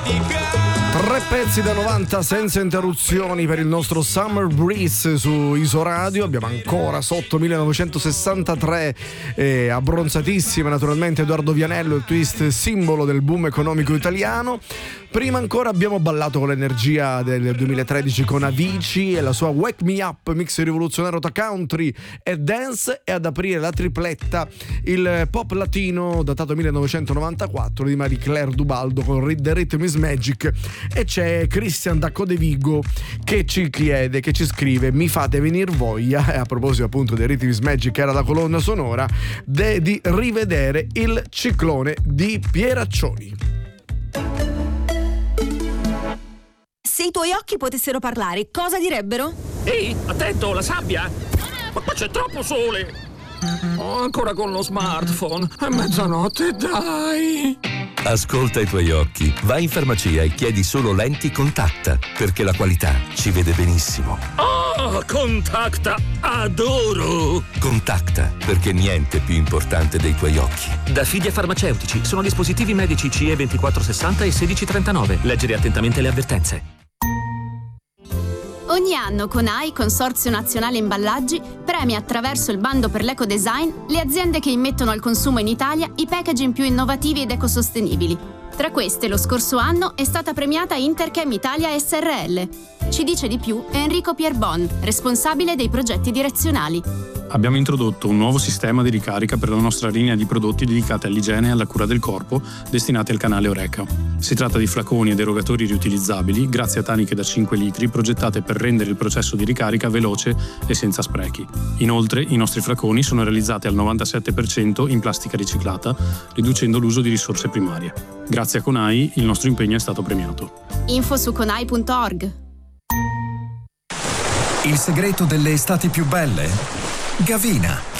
Tre pezzi da 90 senza interruzioni per il nostro Summer Breeze su Isoradio. Abbiamo ancora sotto 1963, abbronzatissima naturalmente Edoardo Vianello, il twist simbolo del boom economico italiano. Prima ancora abbiamo ballato con l'energia del 2013 con Avicii e la sua Wake Me Up, mix rivoluzionario tra country e dance, e ad aprire la tripletta il pop latino datato 1994 di Marie Claire Dubaldo con The Rhythm is Magic. E c'è Christian da Codevigo che ci chiede, che ci scrive: mi fate venir voglia, e a proposito appunto The Rhythm is Magic, che era la colonna sonora, di rivedere Il Ciclone di Pieraccioni. Se i tuoi occhi potessero parlare, cosa direbbero? Ehi, attento, la sabbia! Ma qua c'è troppo sole! Oh, ancora con lo smartphone. È mezzanotte, dai! Ascolta i tuoi occhi. Vai in farmacia e chiedi solo lenti Contacta, perché la qualità ci vede benissimo. Oh, Contacta! Adoro! Contacta, perché niente è più importante dei tuoi occhi. Da Fidia Farmaceutici. Sono dispositivi medici CE 2460 e 1639. Leggere attentamente le avvertenze. Ogni anno CONAI, Consorzio Nazionale Imballaggi, premia attraverso il bando per l'ecodesign le aziende che immettono al consumo in Italia i packaging più innovativi ed ecosostenibili. Tra queste, lo scorso anno è stata premiata Interchem Italia SRL. Ci dice di più Enrico Pierbon, responsabile dei progetti direzionali. Abbiamo introdotto un nuovo sistema di ricarica per la nostra linea di prodotti dedicati all'igiene e alla cura del corpo, destinati al canale Oreca. Si tratta di flaconi ed erogatori riutilizzabili, grazie a taniche da 5 litri, progettate per rendere il processo di ricarica veloce e senza sprechi. Inoltre, i nostri flaconi sono realizzati al 97% in plastica riciclata, riducendo l'uso di risorse primarie. Grazie a CONAI, il nostro impegno è stato premiato. Info su conai.org. Il segreto delle estati più belle? Gavina.